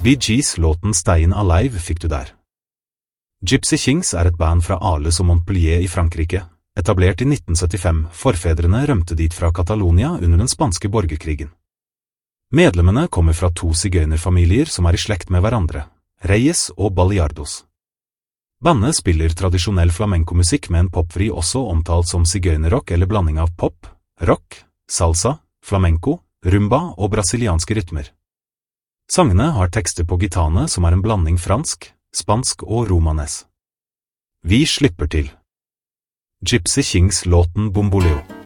VGs låten Stayin' Alive fikk du der. Gypsy Kings et band fra Arles og Montpellier i Frankrike, etablert i 1975. Forfedrene rømte dit fra Catalonia under den spanske borgerkrigen. Medlemmene kommer fra 2 sigøynerfamilier som i slekt med hverandre, Reyes og Baliardos. Bandet spiller tradisjonell flamenco-musikk med en popvri også omtalt som sigøynerrock eller blanding av pop, rock, salsa, flamenco, rumba og brasilianske rytmer. Sangene har tekster på gitane som en blanding fransk, spansk og romanes. Vi slipper til. Gypsy Kings låten Bomboleo.